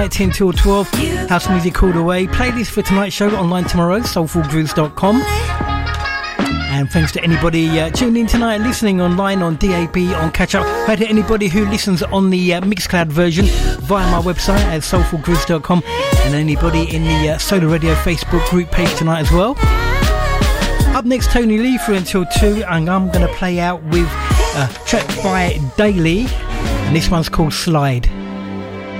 10 till 12, house music all the way. Playlist for tonight's show online tomorrow, soulfulgrooves.com. And thanks to anybody tuning in tonight and listening online on DAB, on Catch Up. Hi to anybody who listens on the Mixcloud version via my website at soulfulgrooves.com, and anybody in the Solar Radio Facebook group page tonight as well. Up next, Tony Lee through until 2, and I'm going to play out with a track by Daily, and this one's called Slide.